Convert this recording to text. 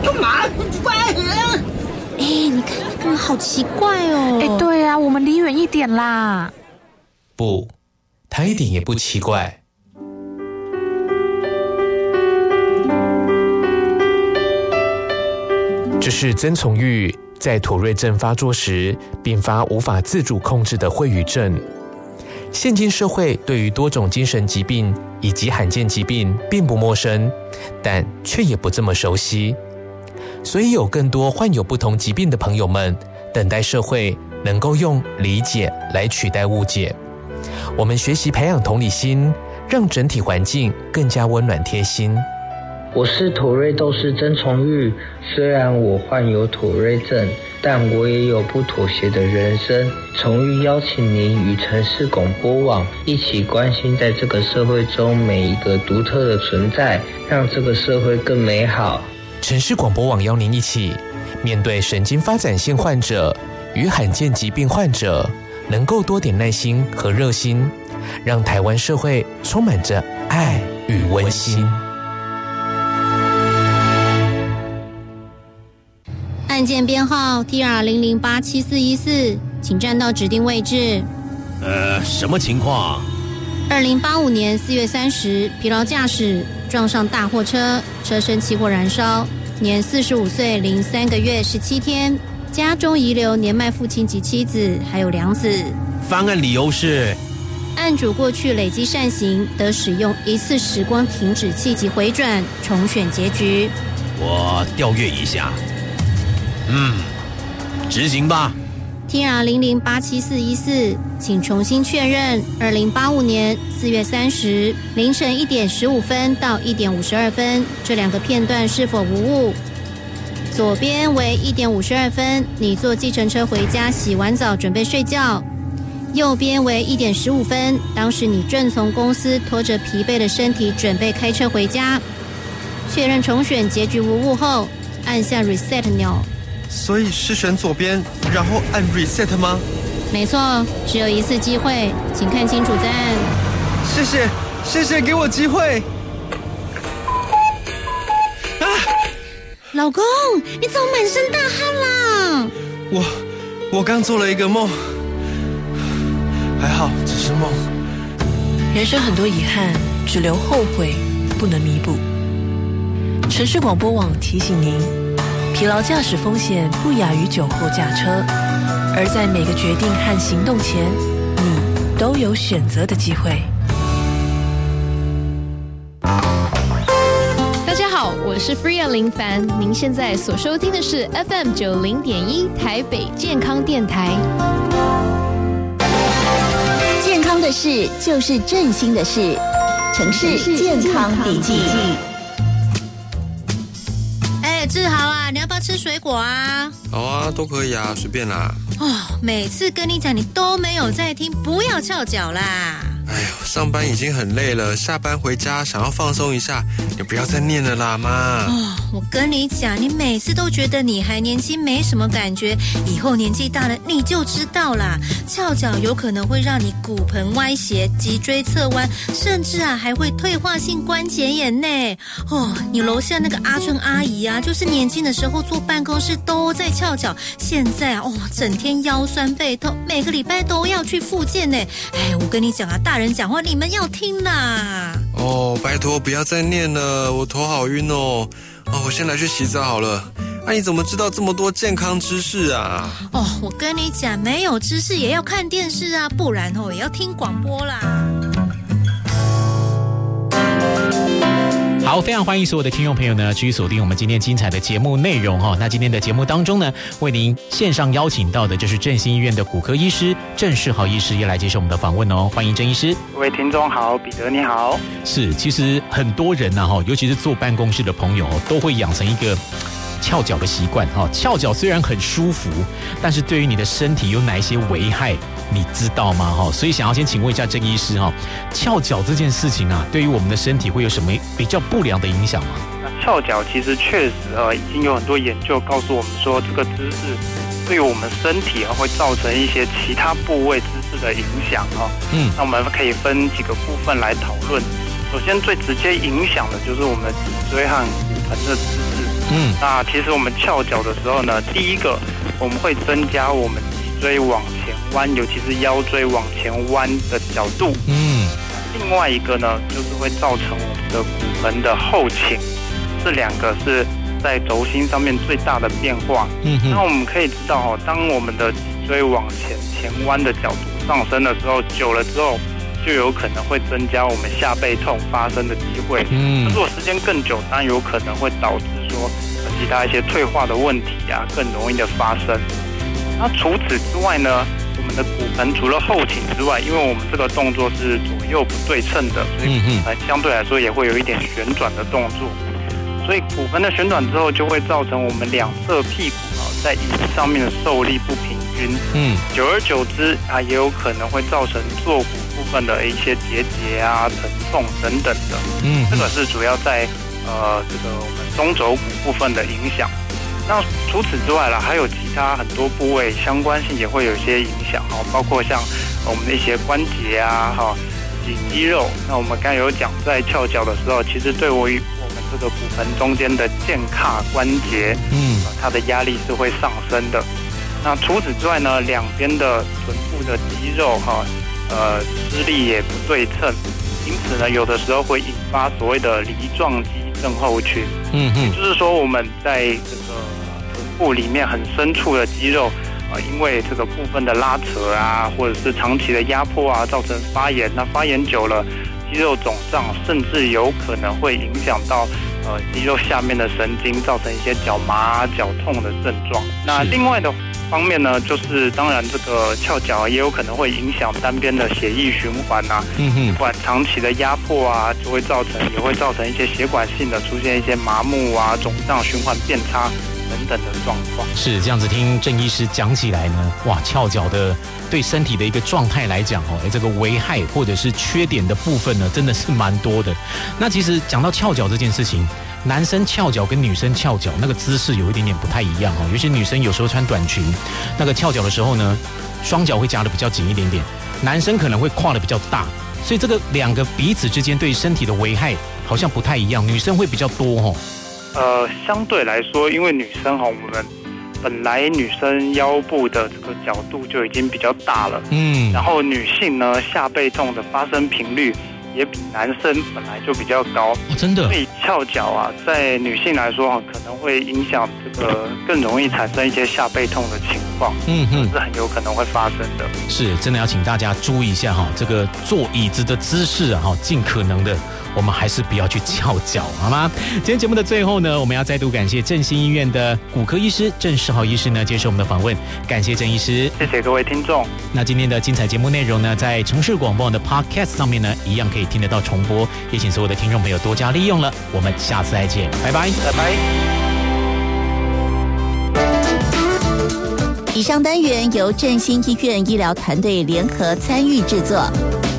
干嘛？怪人！ 你看那个人好奇怪哦。 对啊，我们离远一点啦。 不，他一点也不奇怪。这是曾从玉在妥瑞症发作时并发无法自主控制的秽语症。现今社会对于多种精神疾病以及罕见疾病并不陌生，但却也不这么熟悉。所以有更多患有不同疾病的朋友们等待社会能够用理解来取代误解。我们学习培养同理心，让整体环境更加温暖贴心。 我是妥瑞斗士曾从玉，虽然我患有妥瑞症，但我也有不妥协的人生。从玉邀请您与城市广播网一起关心在这个社会中每一个独特的存在，让这个社会更美好。 城市广播网邀您一起面对神经发展性患者与罕见疾病患者，能够多点耐心和热心，让台湾社会充满着爱与温馨。 案件编号 TR00874414，请站到指定位置。 什么情况 ？2085年4月30，疲劳驾驶撞上大货车，车身起火燃烧，年45岁零3个月17天，家中遗留年迈父亲及妻子，还有2子。 翻案理由是？ 案主过去累积善行，得使用一次时光停止器及回转重选结局。 我调阅一下。执行吧。 TR00874414，请重新确认2085年4月30凌晨1点15分到1点52分这2个片段是否无误。左边为1点52分，你坐计程车回家，洗完澡准备睡觉。右边为1点15分，当时你正从公司拖着疲惫的身体准备开车回家。确认重选结局无误后，按下 Reset 钮。 所以是选左边，然后按 Reset 吗？ 没错，只有一次机会，请看清楚再按。 谢谢，给我机会。 老公，你怎么满身大汗啦？ 我刚做了一个梦，还好只是梦。 人生很多遗憾，只留后悔，不能弥补。城市广播网提醒您，疲劳驾驶风险不亚于酒后驾车，而在每个决定和行动前，你都有选择的机会。 大家好，我是 Freya 林凡，您现在所收听的是 FM 90.1台北健康电台。 健康的事就是振兴的事，城市健康笔记。 志豪啊，你要不要吃水果啊？ 好啊，都可以啊，随便啦。 每次跟你讲你都没有在听，不要翘脚啦。 哎呦，上班已经很累了，下班回家想要放松一下，你不要再念了啦，妈。 我跟你讲，你每次都觉得你还年轻，没什么感觉，以后年纪大了你就知道啦。翘脚有可能会让你骨盆歪斜、脊椎侧弯，甚至还会退化性关节炎呢。你楼下那个阿春阿姨啊，就是年轻的时候坐办公室都在翘脚，现在整天腰酸背痛，每个礼拜都要去复健呢。我跟你讲啊，大人讲话你们要听啦。 拜托不要再念了，我头好晕哦。我先来去洗澡好了。你怎么知道这么多健康知识啊？ 我跟你讲，没有知识也要看电视啊，不然也要听广播啦。 好，非常欢迎所有的听众朋友呢，继续锁定我们今天精彩的节目内容那今天的节目当中呢，为您线上邀请到的就是振兴医院的骨科医师郑世豪医师，也来接受我们的访问哦。欢迎郑医师。 各位听众好，彼得你好。 是，其实很多人尤其是坐办公室的朋友都会养成一个翘脚的习惯翘脚虽然很舒服，但是对于你的身体有哪一些危害你知道吗？所以想要先请问一下郑医师翘脚这件事情对于我们的身体会有什么比较不良的影响吗？ 翘脚其实确实已经有很多研究告诉我们说，这个姿势对于我们身体会造成一些其他部位姿势的影响那我们可以分几个部分来讨论。首先最直接影响的就是我们的脊椎和骨盆的姿势。 那其实我们翘脚的时候呢，第一个我们会增加我们脊椎往前弯，尤其是腰椎往前弯的角度。另外一个呢，就是会造成我们的骨盆的后倾，这两个是在轴心上面最大的变化。那我们可以知道当我们的脊椎往前弯的角度上升的时候，久了之后，就有可能会增加我们下背痛发生的机会。如果时间更久，当然有可能会导致说其他一些退化的问题啊，更容易的发生。那除此之外呢，我们的骨盆除了后倾之外，因为我们这个动作是左右不对称的，所以骨盆相对来说也会有一点旋转的动作。所以骨盆的旋转之后，就会造成我们两侧屁股在椅子上面的受力不平均。久而久之也有可能会造成坐骨部分的一些结节啊、疼痛等等的。这个是主要在这个我们中轴骨部分的影响。那除此之外啦，还有其他很多部位相关性也会有一些影响包括像我们的一些关节啊以及肌肉。那我们刚才有讲，在翘脚的时候，其实对于我们这个骨盆中间的肩胯关节，它的压力是会上升的。那除此之外呢，两边的臀部的肌肉施力也不对称，因此呢，有的时候会引发所谓的梨状肌症候群。也就是说我们在这个臀部里面很深处的肌肉因为这个部分的拉扯啊，或者是长期的压迫啊，造成发炎。那发炎久了，肌肉肿胀，甚至有可能会影响到肌肉下面的神经，造成一些脚麻、脚痛的症状。那另外的方面呢，就是当然这个翘脚也有可能会影响单边的血液循环啊，血管长期的压迫啊，也会造成一些血管性的出现一些麻木啊、肿胀、循环变差等等的状况。 是这样子，听郑医师讲起来呢，哇，翘脚的对身体的一个状态来讲这个危害或者是缺点的部分呢，真的是蛮多的。那其实讲到翘脚这件事情，男生翘脚跟女生翘脚那个姿势有一点点不太一样尤其女生有时候穿短裙，那个翘脚的时候呢，双脚会夹得比较紧一点点，男生可能会跨得比较大，所以这个两个彼此之间对身体的危害好像不太一样，女生会比较多相对来说，因为女生我们本来女生腰部的这个角度就已经比较大了，然后女性呢下背痛的发生频率也比男生本来就比较高， 真的。 所以翘脚在女性来说可能会影响这个更容易产生一些下背痛的情况，是很有可能会发生的。 是真的要请大家注意一下这个坐椅子的姿势尽可能的我们还是不要去翘脚，好吗？今天节目的最后呢，我们要再度感谢振兴医院的骨科医师郑世豪医师呢接受我们的访问，感谢郑医师， 谢谢各位听众。 那今天的精彩节目内容呢，在城市广播网的 Podcast 上面呢，一样可以听得到重播，也请所有的听众朋友多加利用了。我们下次再见，拜拜， 拜拜。 以上单元由振兴医院医疗团队联合参与制作。